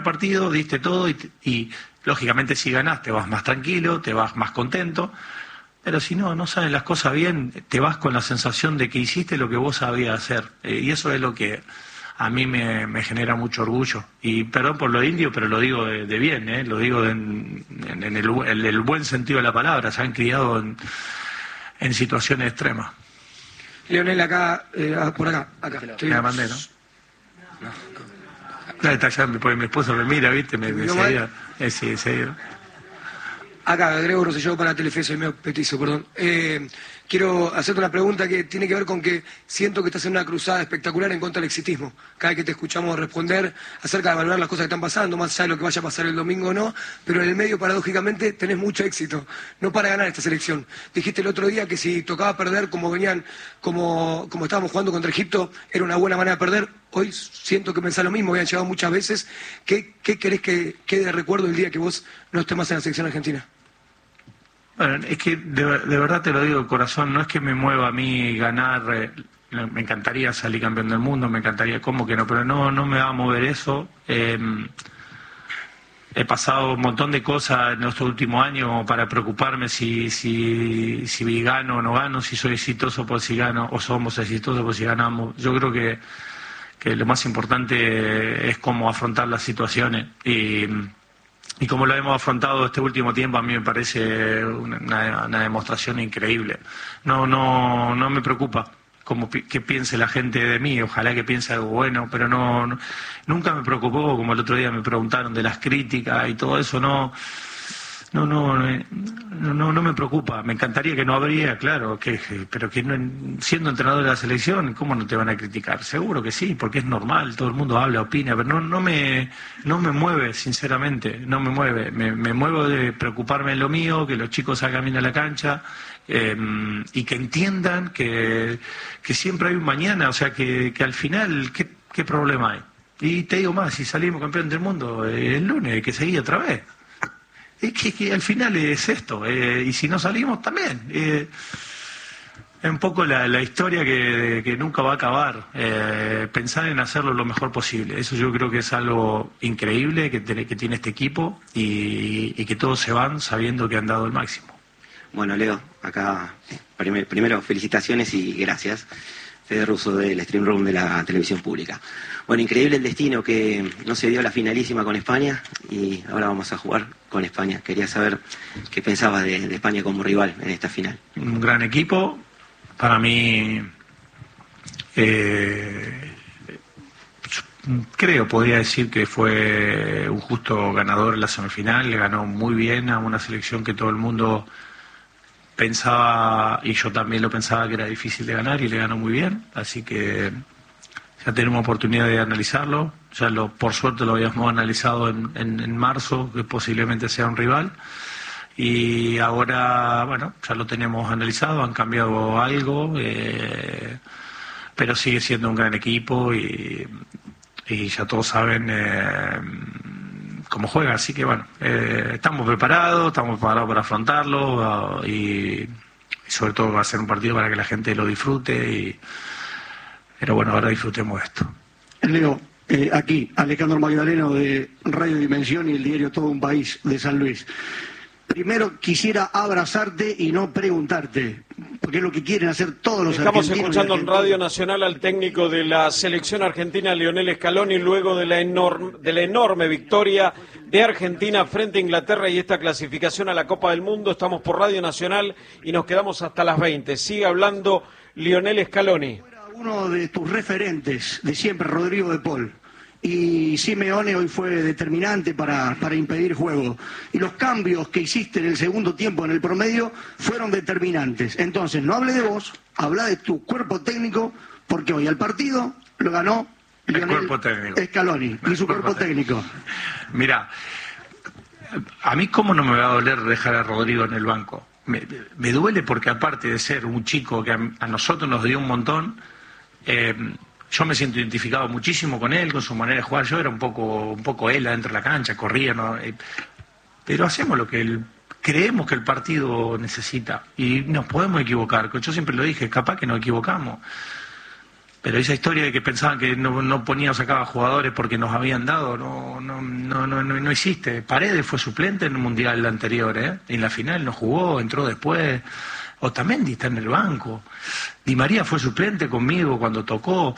partido diste todo y lógicamente si ganás te vas más tranquilo, te vas más contento, pero si no salen las cosas bien, te vas con la sensación de que hiciste lo que vos sabías hacer. Y eso es lo que a mí me genera mucho orgullo. Y perdón por lo indio, pero lo digo de bien, lo digo en el buen sentido de la palabra. Se han criado en situaciones extremas. Lionel, acá, por acá. Me la mandé, ¿no? Porque mi esposo me mira, ¿viste? Me seguía. Sí, seguido. Acá, Grego Rosselló para Telefe, soy medio petizo, perdón. Quiero hacerte una pregunta que tiene que ver con que siento que estás en una cruzada espectacular en contra del exitismo. Cada vez que te escuchamos responder acerca de valorar las cosas que están pasando, más allá de lo que vaya a pasar el domingo o no, pero en el medio, paradójicamente, tenés mucho éxito. No para ganar esta selección. Dijiste el otro día que si tocaba perder como estábamos jugando contra Egipto, era una buena manera de perder. Hoy siento que pensás lo mismo, habían llegado muchas veces. ¿Qué querés que quede de recuerdo el día que vos no estés más en la selección argentina? Bueno, es que de verdad te lo digo de corazón, no es que me mueva a mí ganar, me encantaría salir campeón del mundo, me encantaría, ¿cómo que no? Pero no me va a mover eso. He pasado un montón de cosas en estos últimos años para preocuparme si gano o no gano, si soy exitoso por si gano o somos exitosos por si ganamos. Yo creo que lo más importante es cómo afrontar las situaciones y como lo hemos afrontado este último tiempo, a mí me parece una demostración increíble. No me preocupa qué piense la gente de mí, ojalá que piense algo bueno, pero nunca me preocupó, como el otro día me preguntaron de las críticas y todo eso, no me preocupa. Me encantaría que no habría, claro, pero que siendo entrenador de la selección, ¿cómo no te van a criticar? Seguro que sí, porque es normal, todo el mundo habla, opina, pero no me mueve, sinceramente, no me mueve. Me muevo de preocuparme en lo mío, que los chicos salgan bien a la cancha y que entiendan que siempre hay un mañana, o sea, que al final, ¿qué problema hay? Y te digo más, si salimos campeón del mundo el lunes, hay que seguir otra vez. Es que al final es esto, y si no salimos también. Es un poco la historia que nunca va a acabar. Pensar en hacerlo lo mejor posible. Eso yo creo que es algo increíble que tiene este equipo y que todos se van sabiendo que han dado el máximo. Bueno, Leo, acá primero felicitaciones y gracias. Fede Russo del Stream Room de la televisión pública. Bueno, increíble el destino que no se dio la finalísima con España y ahora vamos a jugar con España. Quería saber qué pensabas de España como rival en esta final. Un gran equipo. Para mí, podría decir que fue un justo ganador en la semifinal. Le ganó muy bien a una selección que todo el mundo pensaba, y yo también lo pensaba, que era difícil de ganar, y le ganó muy bien. Así que ya tenemos oportunidad de analizarlo. Por suerte lo habíamos analizado en marzo, que posiblemente sea un rival. Y ahora, bueno, ya lo tenemos analizado, han cambiado algo, pero sigue siendo un gran equipo y ya todos saben cómo juega. Así que, bueno, estamos preparados para afrontarlo y sobre todo va a ser un partido para que la gente lo disfrute. Pero bueno, ahora disfrutemos de esto. Leo, aquí, Alejandro Magdaleno de Radio Dimensión y el diario Todo un País de San Luis. Primero quisiera abrazarte y no preguntarte, porque es lo que quieren hacer todos los argentinos. Estamos escuchando en Radio Nacional al técnico de la selección argentina, Lionel Scaloni, luego de la enorme victoria de Argentina frente a Inglaterra y esta clasificación a la Copa del Mundo. Estamos por Radio Nacional y nos quedamos hasta las 20. Sigue hablando Lionel Scaloni. Uno de tus referentes de siempre, Rodrigo de Paul. Y Simeone hoy fue determinante para impedir juego. Y los cambios que hiciste en el segundo tiempo, en el promedio, fueron determinantes. Entonces, no hable de vos, habla de tu cuerpo técnico, porque hoy al partido lo ganó Lionel Scaloni y su cuerpo técnico. Mira, a mí cómo no me va a doler dejar a Rodrigo en el banco. Me duele porque aparte de ser un chico que a nosotros nos dio un montón, yo me siento identificado muchísimo con él, con su manera de jugar. Yo era un poco él adentro de la cancha, corría, ¿no? Pero hacemos lo que creemos que el partido necesita y nos podemos equivocar. Yo siempre lo dije, capaz que nos equivocamos, Pero esa historia de que pensaban que no ponía o sacaba jugadores porque nos habían dado, no existe. Paredes fue suplente en el Mundial anterior, en la final no jugó, entró después. Otamendi está en el banco. Di María fue suplente conmigo cuando tocó.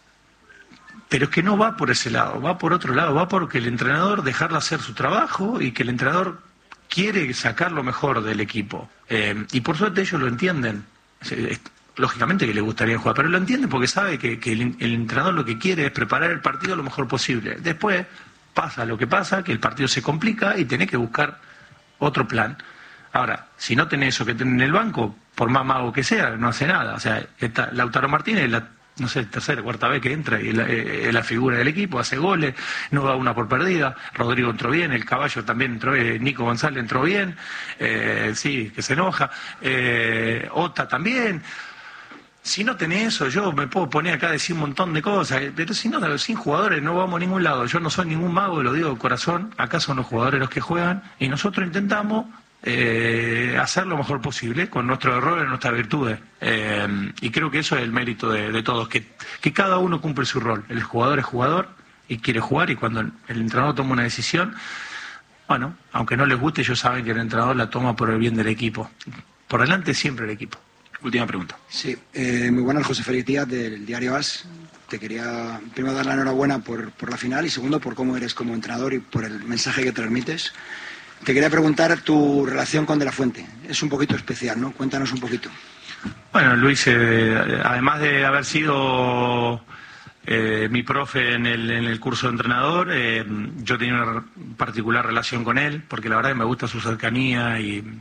Pero es que no va por ese lado, va por otro lado, va porque el entrenador dejarle hacer su trabajo y que el entrenador quiere sacar lo mejor del equipo. Y por suerte ellos lo entienden. Lógicamente que les gustaría jugar, pero lo entienden porque sabe que el entrenador lo que quiere es preparar el partido lo mejor posible. Después pasa lo que pasa, que el partido se complica y tenés que buscar otro plan. Ahora, si no tenés eso que tenés en el banco, por más mago que sea, no hace nada. O sea, Lautaro Martínez, no sé, tercera, cuarta vez que entra y es la figura del equipo, hace goles, no da una por perdida. Rodrigo entró bien, el Caballo también entró bien, Nico González entró bien, sí, que se enoja, Ota también. Si no tenés eso, yo me puedo poner acá a decir un montón de cosas, pero si no, sin jugadores no vamos a ningún lado. Yo no soy ningún mago, lo digo de corazón, acá son los jugadores los que juegan y nosotros intentamos hacer lo mejor posible con nuestros errores y nuestras virtudes. Y creo que eso es el mérito de todos, que cada uno cumple su rol. El jugador es jugador y quiere jugar, y cuando el entrenador toma una decisión, bueno, aunque no les guste, ellos saben que el entrenador la toma por el bien del equipo. Por delante siempre el equipo. Última pregunta. Sí, muy buenas, José Félix Díaz del diario AS. Te quería primero dar la enhorabuena por la final y segundo por cómo eres como entrenador y por el mensaje que transmites. Te quería preguntar tu relación con De la Fuente. Es un poquito especial, ¿no? Cuéntanos un poquito. Bueno, Luis, además de haber sido mi profe en el curso de entrenador, yo tenía una particular relación con él, porque la verdad que me gusta su cercanía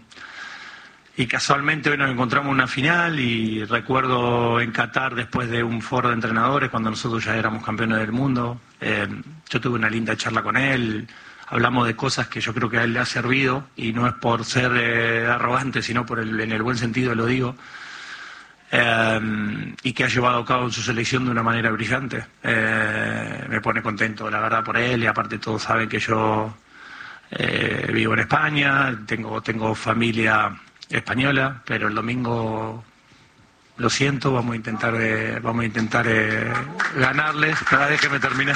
y casualmente hoy nos encontramos en una final y recuerdo en Qatar, después de un foro de entrenadores, cuando nosotros ya éramos campeones del mundo, yo tuve una linda charla con él, hablamos de cosas que yo creo que a él le ha servido y no es por ser arrogante, sino en el buen sentido lo digo, y que ha llevado a cabo en su selección de una manera brillante. Me pone contento, la verdad, por él, y aparte todos saben que yo vivo en España, tengo familia española, pero el domingo, lo siento, vamos a intentar ganarles. Déjeme terminar.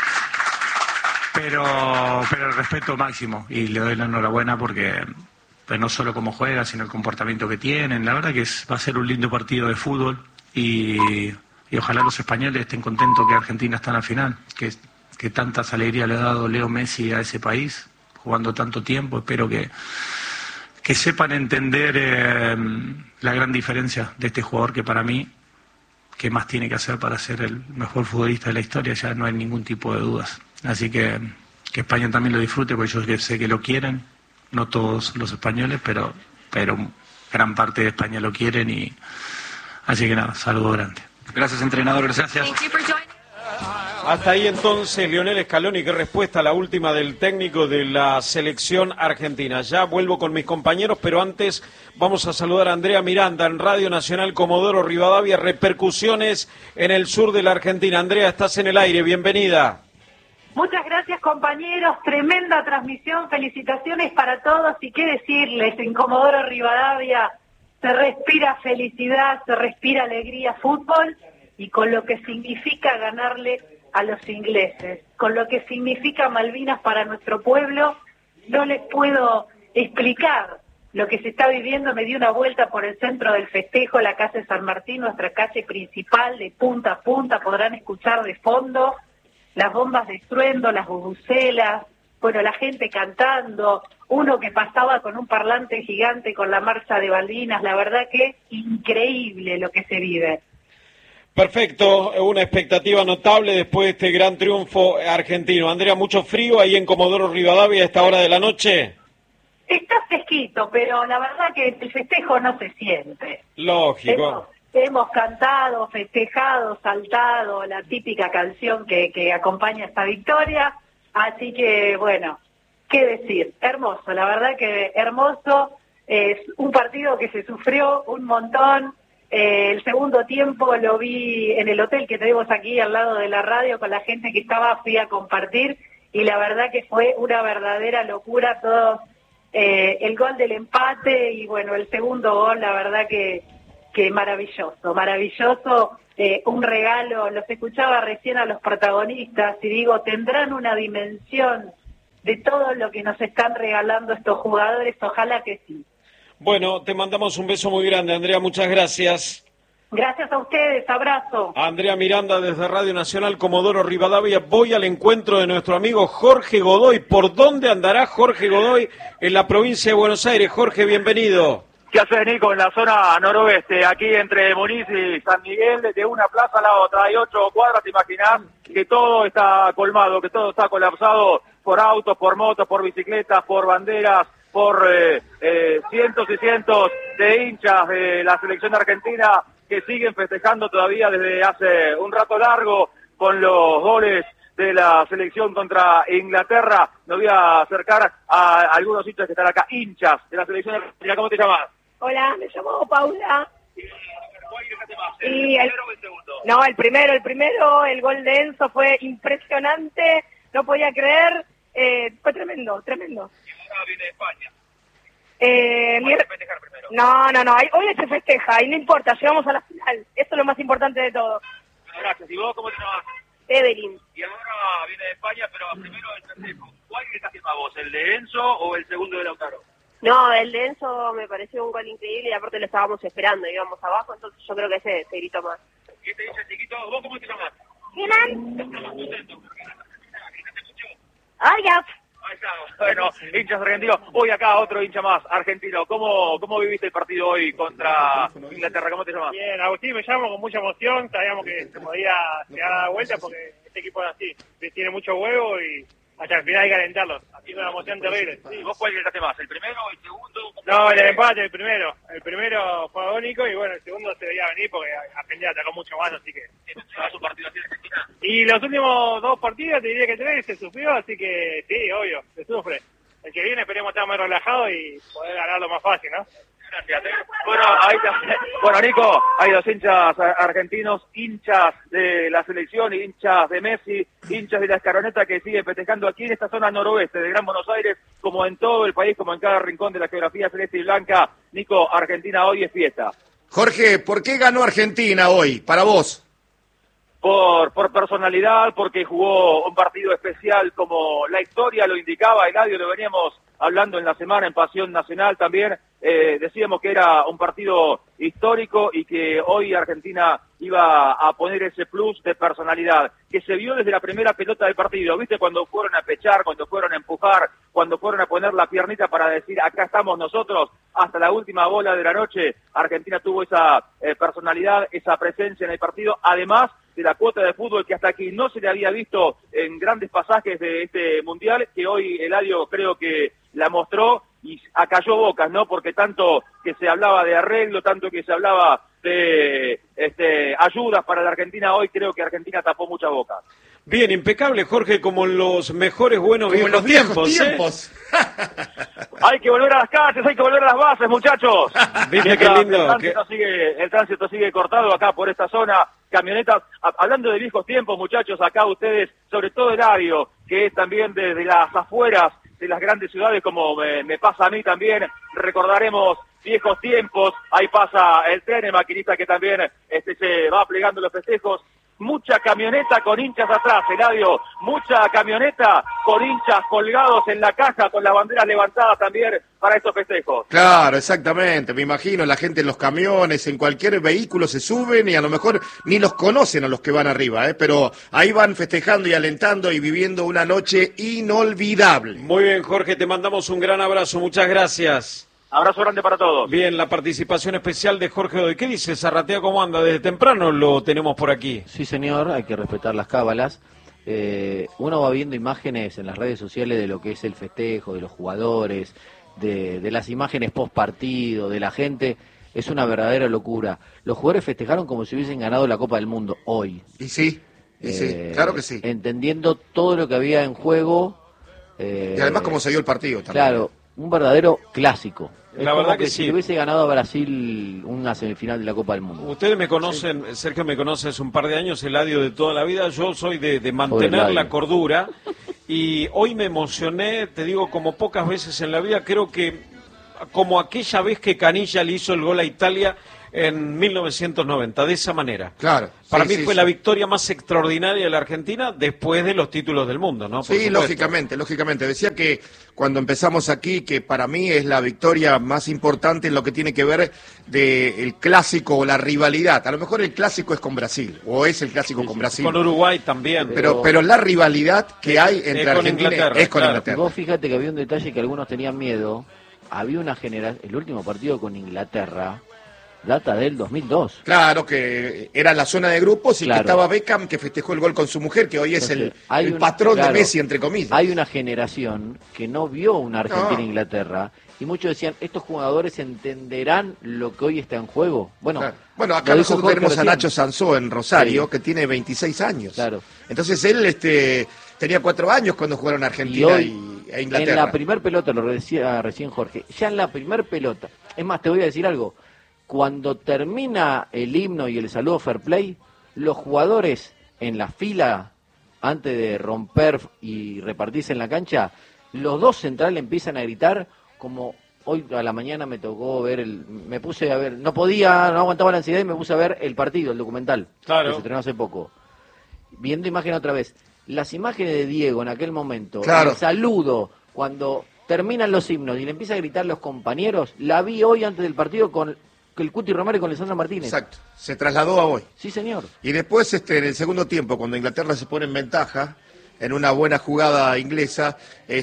Pero el respeto máximo, y le doy la enhorabuena porque no solo cómo juega, sino el comportamiento que tienen. La verdad que va a ser un lindo partido de fútbol y ojalá los españoles estén contentos que Argentina está en la final, que tantas alegrías le ha dado Leo Messi a ese país, jugando tanto tiempo. Espero que sepan entender la gran diferencia de este jugador, que para mí, ¿qué más tiene que hacer para ser el mejor futbolista de la historia? Ya no hay ningún tipo de dudas. Así que España también lo disfrute, porque yo sé que lo quieren, no todos los españoles, pero gran parte de España lo quieren, y así que nada, saludo grande. Gracias, entrenador, gracias. Hasta ahí entonces Lionel Scaloni, qué respuesta a la última del técnico de la selección argentina. Ya vuelvo con mis compañeros, pero antes vamos a saludar a Andrea Miranda en Radio Nacional Comodoro Rivadavia, repercusiones en el sur de la Argentina. Andrea, estás en el aire, bienvenida. Muchas gracias, compañeros, tremenda transmisión, felicitaciones para todos, y qué decirles, en Comodoro Rivadavia se respira felicidad, se respira alegría, fútbol, y con lo que significa ganarle a los ingleses, con lo que significa Malvinas para nuestro pueblo, no les puedo explicar lo que se está viviendo. Me di una vuelta por el centro del festejo, la calle San Martín, nuestra calle principal, de punta a punta, podrán escuchar de fondo las bombas de estruendo, las bubucelas, bueno, la gente cantando, uno que pasaba con un parlante gigante con la marcha de Malvinas. La verdad que increíble lo que se vive. Perfecto, una expectativa notable después de este gran triunfo argentino. Andrea, ¿mucho frío ahí en Comodoro Rivadavia a esta hora de la noche? Está fresquito, pero la verdad que el festejo no se siente. Lógico. Hemos cantado, festejado, saltado, la típica canción que acompaña esta victoria. Así que, bueno, qué decir, hermoso, la verdad que hermoso. Es un partido que se sufrió un montón. El segundo tiempo lo vi en el hotel que tenemos aquí al lado de la radio con la gente que estaba, fui a compartir, y la verdad que fue una verdadera locura todo el gol del empate y bueno, el segundo gol, la verdad que que maravilloso, un regalo. Los escuchaba recién a los protagonistas y digo, tendrán una dimensión de todo lo que nos están regalando estos jugadores, ojalá que sí. Bueno, te mandamos un beso muy grande, Andrea, muchas gracias. Gracias a ustedes, abrazo. Andrea Miranda desde Radio Nacional Comodoro Rivadavia. Voy al encuentro de nuestro amigo Jorge Godoy. ¿Por dónde andará Jorge Godoy en la provincia de Buenos Aires? Jorge, bienvenido. ¿Qué haces, Nico? En la zona noroeste, aquí entre Muniz y San Miguel, de una plaza a la otra, hay 8 cuadras, te imaginás que todo está colmado, que todo está colapsado por autos, por motos, por bicicletas, por banderas, por cientos y cientos de hinchas de la selección argentina que siguen festejando todavía desde hace un rato largo con los goles de la selección contra Inglaterra. Me voy a acercar a algunos hinchas que están acá, hinchas de la selección argentina. ¿Cómo te llamas? Hola, me llamo Paula. ¿El primero o el segundo? No, el primero, el gol de Enzo fue impresionante, no podía creer, fue tremendo. Y ahora viene España. Festejar primero. No, hoy se festeja y no importa, llegamos a la final, eso es lo más importante de todo. Gracias, ¿y vos cómo te llamas? Evelyn. Y ahora viene España, pero primero el festejo. ¿Cuál que estás más vos, el de Enzo o el segundo de Lautaro? No, el de Enzo me pareció un gol increíble y aparte lo estábamos esperando, íbamos abajo, entonces yo creo que ese se gritó más. ¿Qué te dice, chiquito? ¿Vos cómo te llamas? Genan. ¿Estás contento? ¿Gritaste mucho? Ay, ya. Ahí está. Bueno, hinchas argentinos. Hoy acá otro hincha más, argentino. ¿Cómo viviste el partido hoy contra Inglaterra? ¿Cómo te llamas? Bien, Agustín, me llamo con mucha emoción. Sabíamos que se podía llegar a la vuelta porque este equipo es así. Tiene mucho huevo y hasta el final hay que alentarlos. Así una emoción terrible. Sí, ¿vos cuál gritaste más? ¿El primero o el segundo? No, el empate, el primero. El primero fue agónico y bueno, el segundo se debería venir porque Argentina atacó mucho más, así que... ¿Vas un partido así en Argentina? Y los últimos 2 partidos, te diría que 3, se sufrió, así que sí, obvio, se sufre. El que viene esperemos estar más relajado y poder ganarlo más fácil, ¿no? Gracias. Bueno, ahí está. Bueno, Nico, hay 2 hinchas argentinos, hinchas de la selección, hinchas de Messi, hinchas de la Escaroneta que siguen festejando aquí en esta zona noroeste de Gran Buenos Aires, como en todo el país, como en cada rincón de la geografía celeste y blanca. Nico, Argentina hoy es fiesta. Jorge, ¿por qué ganó Argentina hoy, para vos? Por personalidad, porque jugó un partido especial como la historia lo indicaba, Eladio, lo veníamos hablando en la semana en Pasión Nacional también, decíamos que era un partido histórico y que hoy Argentina iba a poner ese plus de personalidad, que se vio desde la primera pelota del partido, ¿viste? Cuando fueron a pechar, cuando fueron a empujar, cuando fueron a poner la piernita para decir, acá estamos nosotros, hasta la última bola de la noche, Argentina tuvo esa personalidad, esa presencia en el partido, además de la cuota de fútbol que hasta aquí no se le había visto en grandes pasajes de este Mundial, que hoy Eladio creo que la mostró y acalló bocas, ¿no? Porque tanto que se hablaba de arreglo, tanto que se hablaba de ayudas para la Argentina, hoy creo que Argentina tapó muchas bocas. Bien, impecable, Jorge, como en los mejores buenos viejos tiempos. Hay que volver a las calles, hay que volver a las bases, muchachos. ¿Viste qué lindo? El tránsito sigue cortado acá por esta zona, camionetas. Hablando de viejos tiempos, muchachos, acá ustedes, sobre todo Eladio, que es también desde las afueras de las grandes ciudades, como me pasa a mí también, recordaremos viejos tiempos. Ahí pasa el tren, el maquinista que también se va plegando los festejos. Mucha camioneta con hinchas atrás, Eladio, mucha camioneta con hinchas colgados en la caja, con las banderas levantadas también para estos festejos. Claro, exactamente, me imagino, la gente en los camiones, en cualquier vehículo se suben y a lo mejor ni los conocen a los que van arriba, pero ahí van festejando y alentando y viviendo una noche inolvidable. Muy bien, Jorge, te mandamos un gran abrazo, muchas gracias. Abrazo grande para todos. Bien, la participación especial de Jorge Godoy. ¿Qué dice Zarratea? ¿Cómo anda? Desde temprano lo tenemos por aquí. Sí, señor, hay que respetar las cábalas. Uno va viendo imágenes en las redes sociales de lo que es el festejo, de los jugadores, de las imágenes post partido, de la gente. Es una verdadera locura. Los jugadores festejaron como si hubiesen ganado la Copa del Mundo hoy. Y sí, claro que sí. Entendiendo todo lo que había en juego. Y además cómo se dio el partido también. Claro, un verdadero clásico. Es la como verdad que si sí. hubiese ganado a Brasil una semifinal de la Copa del Mundo. Ustedes me conocen, sí. Sergio me conoce hace un par de años, Eladio de toda la vida. Yo soy de mantener la cordura y hoy me emocioné, te digo, como pocas veces en la vida. Creo que como aquella vez que Canilla le hizo el gol a Italia en 1990, de esa manera. Claro. Para sí, mí fue la victoria más extraordinaria de la Argentina después de los títulos del mundo, ¿no? Por sí, supuesto. lógicamente. Decía que cuando empezamos aquí, que para mí es la victoria más importante en lo que tiene que ver del clásico o la rivalidad. A lo mejor el clásico es con Brasil, o es el clásico con Brasil. Con Uruguay también. Pero la rivalidad que hay entre Argentina es con Inglaterra. Vos fíjate que había un detalle que algunos tenían miedo. Había una generación, el último partido con Inglaterra data del 2002. Claro, que era la zona de grupos y Claro. que estaba Beckham, que festejó el gol con su mujer, que hoy es Entonces, el patrón de Messi, entre comillas. Hay una generación que no vio una Argentina-Inglaterra y muchos decían, estos jugadores entenderán lo que hoy está en juego. Bueno, Claro. Bueno, acá lo dijo nosotros Jorge tenemos a recién. Nacho Sansó en Rosario, Sí. que tiene 26 años. Claro. Entonces él tenía 4 años cuando jugaron Argentina e Inglaterra. En la primer pelota, lo decía recién Jorge, ya en la primer pelota, es más, te voy a decir algo, cuando termina el himno y el saludo fair play, los jugadores en la fila, antes de romper y repartirse en la cancha, los dos centrales empiezan a gritar como... Hoy a la mañana me tocó ver me puse a ver, no aguantaba la ansiedad y me puse a ver el partido, el documental, Claro. que se estrenó hace poco. Viendo imagen otra vez, las imágenes de Diego en aquel momento, Claro. el saludo, cuando terminan los himnos y le empieza a gritar los compañeros, la vi hoy antes del partido con el Cuti Romero y con Lisandro Martínez. Exacto, se trasladó a hoy. Sí, señor. Y después, en el segundo tiempo, cuando Inglaterra se pone en ventaja, en una buena jugada inglesa,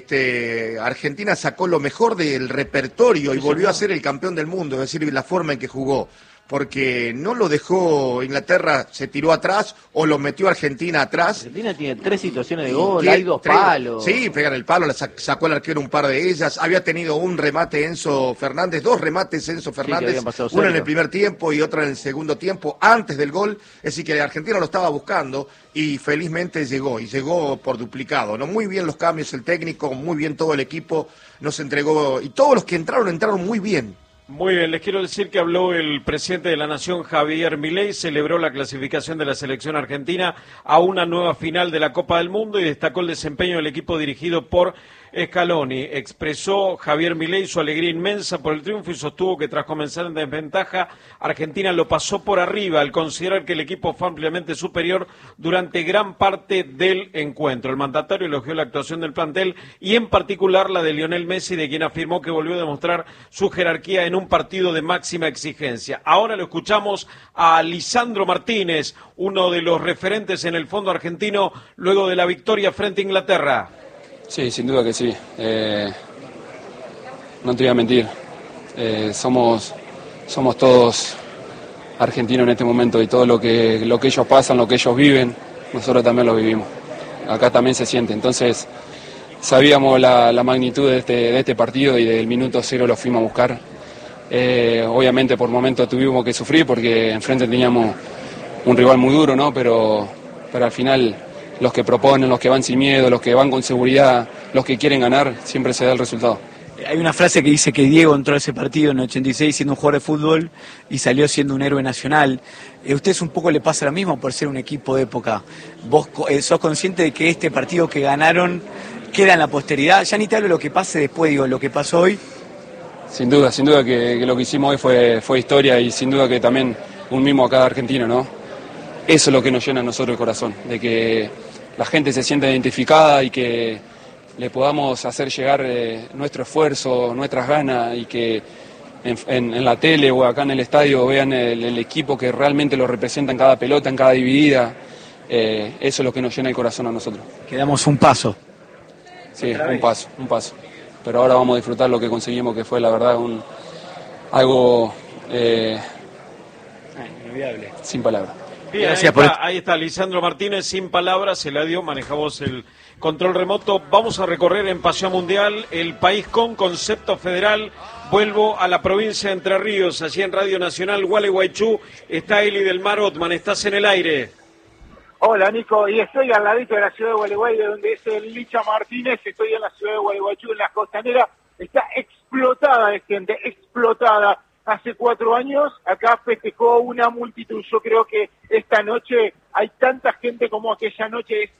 Argentina sacó lo mejor del repertorio y volvió a ser el campeón del mundo, es decir, la forma en que jugó. Porque no lo dejó Inglaterra, se tiró atrás o lo metió Argentina atrás. Argentina tiene 3 situaciones de gol, Tiene hay 2 tres- palos. Sí, pegan el palo, sacó el arquero un par de ellas. Había tenido un remate Enzo Fernández, 2 remates Enzo que Fernández, habían pasado uno en cerca. el primer tiempo y otro en el segundo tiempo, antes del gol. Es decir, que la Argentina lo estaba buscando y felizmente llegó, y llegó por duplicado. ¿No? Muy bien los cambios, el técnico, muy bien todo el equipo, nos entregó, y todos los que entraron muy bien. Muy bien, les quiero decir que habló el presidente de la Nación, Javier Milei, celebró la clasificación de la selección argentina a una nueva final de la Copa del Mundo y destacó el desempeño del equipo dirigido por Scaloni. Expresó Javier Milei su alegría inmensa por el triunfo y sostuvo que tras comenzar en desventaja, Argentina lo pasó por arriba al considerar que el equipo fue ampliamente superior durante gran parte del encuentro. El mandatario elogió la actuación del plantel y en particular la de Lionel Messi, de quien afirmó que volvió a demostrar su jerarquía en un partido de máxima exigencia. Ahora lo escuchamos a Lisandro Martínez, uno de los referentes en el fondo argentino luego de la victoria frente a Inglaterra. Sí, sin duda que sí. No te voy a mentir. Somos todos argentinos en este momento y todo lo que ellos pasan, lo que ellos viven, nosotros también lo vivimos. Acá también se siente. Entonces, sabíamos la magnitud de este partido y del minuto 0 lo fuimos a buscar. Obviamente por momentos tuvimos que sufrir porque enfrente teníamos un rival muy duro, ¿no? Pero al final los que proponen, los que van sin miedo, los que van con seguridad, los que quieren ganar, siempre se da el resultado. Hay una frase que dice que Diego entró a ese partido en el 86 siendo un jugador de fútbol y salió siendo un héroe nacional. ¿A ustedes un poco le pasa lo mismo por ser un equipo de época? ¿Vos sos consciente de que este partido que ganaron queda en la posteridad? Ya ni te hablo de lo que pase después, digo, lo que pasó hoy. Sin duda que lo que hicimos hoy fue historia y sin duda que también un mimo a cada argentino, ¿no? Eso es lo que nos llena a nosotros el corazón, de que la gente se sienta identificada y que le podamos hacer llegar nuestro esfuerzo, nuestras ganas y que en la tele o acá en el estadio vean el equipo que realmente lo representa en cada pelota, en cada dividida. Eso es lo que nos llena el corazón a nosotros. Quedamos un paso. Sí, un paso. Pero ahora vamos a disfrutar lo que conseguimos, que fue la verdad algo inolvidable. Sin palabras. Bien, ahí está Lisandro Martínez, sin palabras, se la dio, manejamos el control remoto. Vamos a recorrer en Pasión Mundial el país con concepto federal. Vuelvo a la provincia de Entre Ríos, allí en Radio Nacional Gualeguaychú. Está Eli del Mar Otman, estás en el aire. Hola Nico, y estoy al ladito de la ciudad de Gualeguay, de donde es el Licha Martínez. Estoy en la ciudad de Gualeguaychú, en la costanera. Está explotada de gente, explotada. Hace 4 años acá festejó una multitud. Yo creo que esta noche hay tanta gente como aquella noche. Es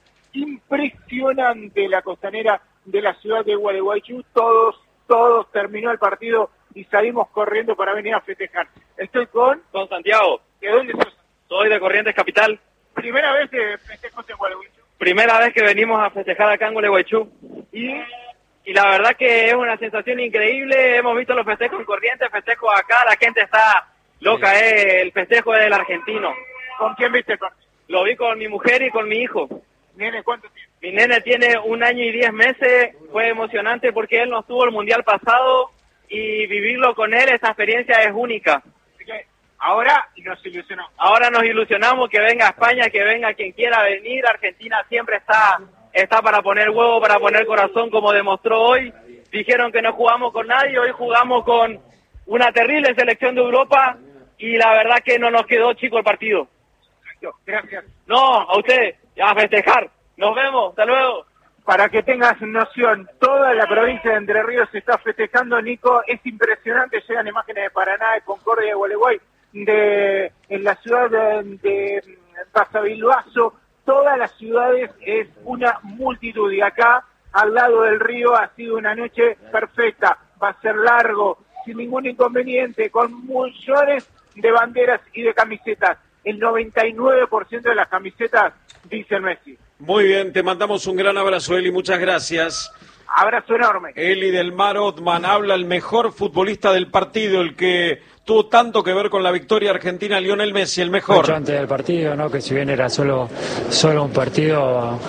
impresionante la costanera de la ciudad de Gualeguaychú. Todos terminó el partido y salimos corriendo para venir a festejar. Estoy con Santiago. ¿De dónde sos? Soy de Corrientes Capital. ¿Primera vez que festejos en Gualeguaychú? Primera vez que venimos a festejar acá en Gualeguaychú. Y la verdad que es una sensación increíble. Hemos visto los festejos en Corrientes, festejos acá, la gente está loca, el festejo es del argentino. ¿Con quién viste? Lo vi con mi mujer y con mi hijo. ¿Nene cuánto tiene? Mi nene tiene 1 año y 10 meses, fue emocionante porque él no estuvo el mundial pasado y vivirlo con él, esa experiencia es única. Así que ahora nos ilusionamos. Ahora nos ilusionamos que venga a España, que venga quien quiera venir. Argentina siempre está para poner huevo, para poner corazón, como demostró hoy. Dijeron que no jugamos con nadie, hoy jugamos con una terrible selección de Europa y la verdad que no nos quedó chico el partido. Gracias. No, a usted, a festejar. Nos vemos, hasta luego. Para que tengas noción, toda la provincia de Entre Ríos se está festejando, Nico. Es impresionante, llegan imágenes de Paraná, de Concordia, de Gualeguay, en la ciudad de Pasavilbaso. Todas las ciudades es una multitud y acá, al lado del río, ha sido una noche perfecta. Va a ser largo, sin ningún inconveniente, con millones de banderas y de camisetas. El 99% de las camisetas dicen Messi. Muy bien, te mandamos un gran abrazo, Eli, muchas gracias. Abrazo enorme. Eli del Mar Othman, habla el mejor futbolista del partido, el que tuvo tanto que ver con la victoria argentina, Lionel Messi, el mejor. Mucho antes del partido, ¿no? Que si bien era solo un partido,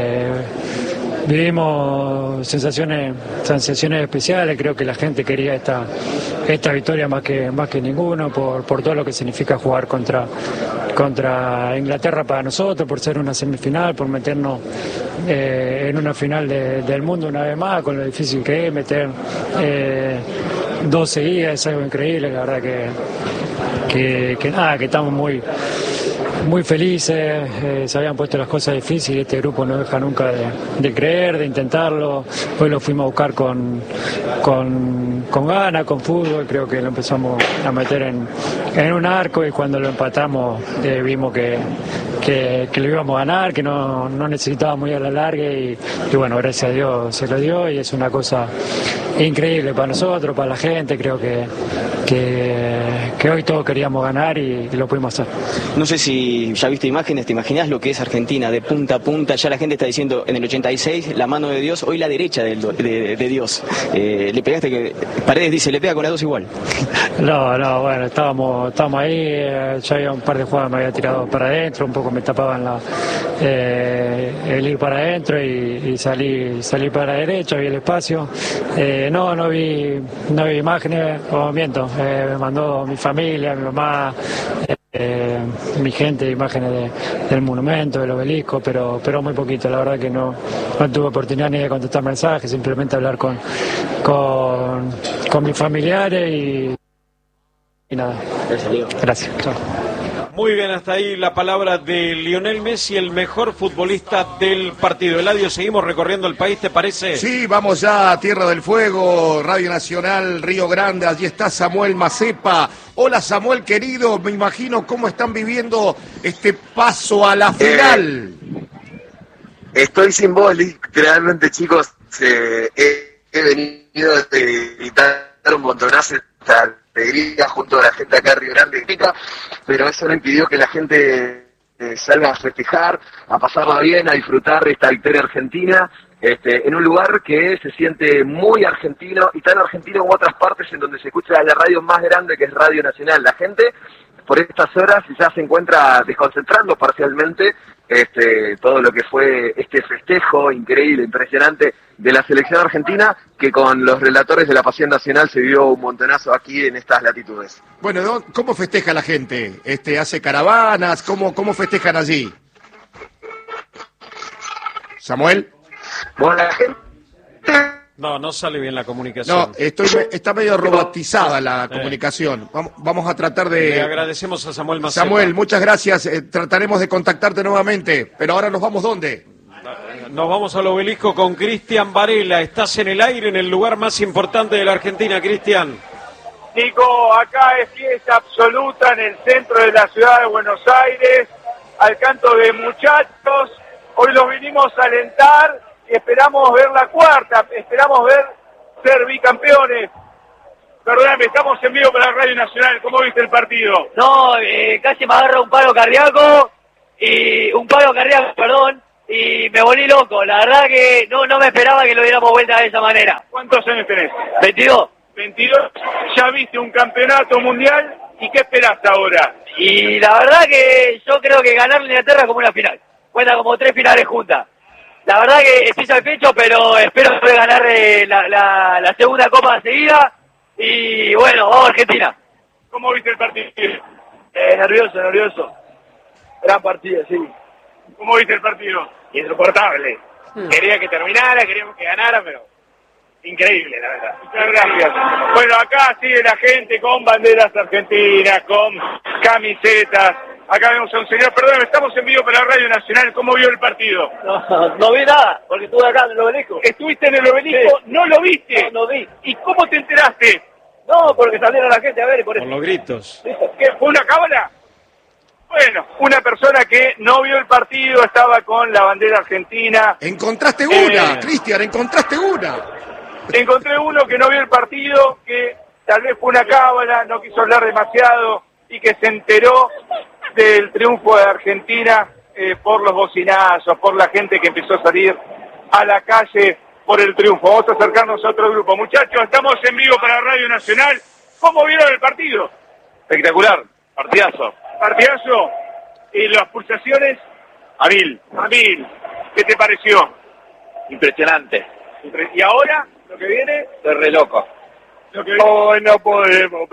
vivimos sensaciones especiales. Creo que la gente quería esta victoria más que ninguno por todo lo que significa jugar contra Inglaterra para nosotros, por ser una semifinal, por meternos en una final del mundo una vez más, con lo difícil que es meter 2 seguidas. Es algo increíble, la verdad que estamos muy felices. Se habían puesto las cosas difíciles, este grupo no deja nunca de creer, de intentarlo. Hoy lo fuimos a buscar con ganas, con fútbol. Creo que lo empezamos a meter en un arco y cuando lo empatamos vimos que lo íbamos a ganar, que no necesitábamos ir a la larga y bueno, gracias a Dios se lo dio y es una cosa increíble para nosotros, para la gente. Creo que hoy todos queríamos ganar y lo pudimos hacer. No sé si ya viste imágenes, ¿te imaginas lo que es Argentina de punta a punta? Ya la gente está diciendo en el 86 la mano de Dios, hoy la derecha de Dios. Le pegaste que Paredes dice, le pega con las dos igual. No, bueno, estábamos ahí, ya había un par de jugadas, me había tirado para adentro, un poco me tapaban el ir para adentro y salí para la derecha, vi el espacio. No vi imágenes, o miento, me mandó mi familia, mi mamá, mi gente, imágenes del monumento, del obelisco, pero muy poquito. La verdad que no tuve oportunidad ni de contestar mensajes, simplemente hablar con mis familiares y nada. Gracias. Chao. Muy bien, hasta ahí la palabra de Lionel Messi, el mejor futbolista del partido. Eladio, seguimos recorriendo el país, ¿te parece? Sí, vamos ya a Tierra del Fuego, Radio Nacional, Río Grande. Allí está Samuel Macepa. Hola, Samuel, querido. Me imagino cómo están viviendo este paso a la final. Estoy simbólico, realmente, chicos. He venido de gritar un montonazo esta alegría junto a la gente acá en Río Grande, pero eso no impidió que la gente salga a festejar, a pasarla bien, a disfrutar de esta victoria argentina, en un lugar que se siente muy argentino y tan argentino como otras partes en donde se escucha la radio más grande, que es Radio Nacional. La gente por estas horas ya se encuentra desconcentrando parcialmente todo lo que fue este festejo increíble, impresionante de la selección argentina, que con los relatores de la Pasión Nacional se vio un montonazo aquí en estas latitudes. Bueno, ¿cómo festeja la gente? ¿Hace caravanas? ¿Cómo festejan allí? ¿Samuel? Bueno, la gente... No sale bien la comunicación. No, está medio robotizada la comunicación. Vamos a tratar de... Le agradecemos a Samuel Macepa. Samuel, muchas gracias. Trataremos de contactarte nuevamente. Pero ahora nos vamos, ¿dónde? Nos vamos al obelisco con Cristian Varela. Estás en el aire en el lugar más importante de la Argentina, Cristian. Nico, acá es fiesta absoluta en el centro de la ciudad de Buenos Aires, al canto de muchachos. Hoy los vinimos a alentar y esperamos ver la cuarta, esperamos ver ser bicampeones. Perdóname, estamos en vivo para la Radio Nacional. ¿Cómo viste el partido? No, casi me agarra un paro cardíaco, perdón, y me volví loco. La verdad que no me esperaba que lo diéramos vuelta de esa manera. ¿Cuántos años tenés? 22. 22. Ya viste un campeonato mundial, ¿y qué esperás ahora? Y la verdad que yo creo que ganarle a Inglaterra como una final. Cuenta como 3 finales juntas. La verdad que piso el pecho, pero espero poder ganar la segunda copa seguida. Y bueno, vamos a Argentina. ¿Cómo viste el partido? Nervioso. Gran partido, sí. ¿Cómo viste el partido? Insoportable. Quería que terminara, queríamos que ganara, pero increíble, la verdad. Muchas gracias. Bueno, acá sigue la gente con banderas argentinas, con camisetas. Acá vemos a un señor, perdón, estamos en vivo para la Radio Nacional. ¿Cómo vio el partido? No vi nada, porque estuve acá en el Obelisco. ¿Estuviste en el Obelisco? Sí. ¿No lo viste? No vi. ¿Y cómo te enteraste? No, porque salieron la gente a ver. Por los gritos. ¿Qué? ¿Fue una cábala? Bueno, una persona que no vio el partido, estaba con la bandera argentina. Encontraste una, Cristian, encontraste una. Encontré uno que no vio el partido, que tal vez fue una cábala, no quiso hablar demasiado y que se enteró del triunfo de Argentina por los bocinazos, por la gente que empezó a salir a la calle por el triunfo. Vamos a acercarnos a otro grupo. Muchachos, estamos en vivo para Radio Nacional. ¿Cómo vieron el partido? Espectacular, partidazo. Partidazo. ¿Y las pulsaciones? A mil. ¿Qué te pareció? Impresionante. ¿Y ahora? ¿Lo que viene? Estoy re loco. Hoy no podemos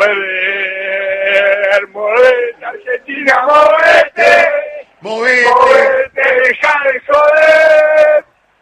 perder. Movete, Argentina, movete. Movete, deja de joder.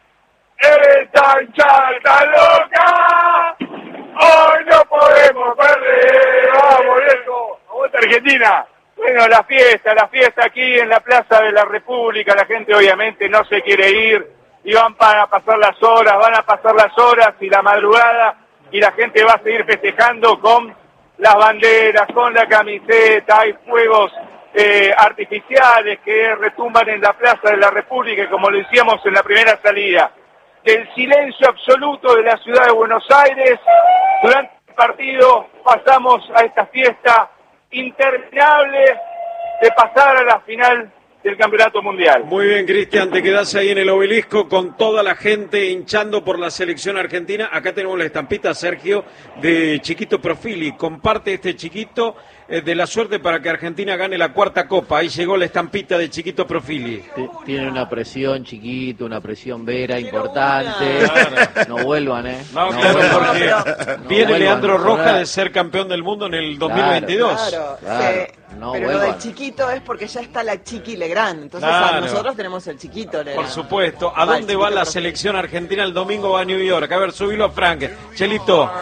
Esta hinchada loca. Hoy no podemos perder. Vamos, viejo. Aguanta Argentina. Bueno, la fiesta aquí en la Plaza de la República. La gente obviamente no se quiere ir. Y van a pasar las horas y la madrugada. Y la gente va a seguir festejando con las banderas, con la camiseta. Hay fuegos artificiales que retumban en la Plaza de la República, como lo decíamos en la primera salida. Del silencio absoluto de la ciudad de Buenos Aires, durante el partido pasamos a esta fiesta interminable de pasar a la final del Campeonato Mundial. Muy bien, Cristian, te quedás ahí en el Obelisco con toda la gente hinchando por la selección argentina. Acá tenemos la estampita, Sergio, de Chiquito Profili. Comparte este Chiquito de la suerte para que Argentina gane la 4ª Copa. Ahí llegó la estampita de Chiquito Profili. Tiene una presión, Chiquito, una presión Vera importante. No vuelvan, No, claro, porque viene Leandro Roja de ser campeón del mundo en el 2022. Claro. Pero lo del Chiquito es porque ya está la Chiqui Legrand. Entonces nosotros tenemos el Chiquito Legrand. Por supuesto. ¿A dónde va la selección argentina el domingo? Va a New York. A ver, subilo a Frank. Chelito.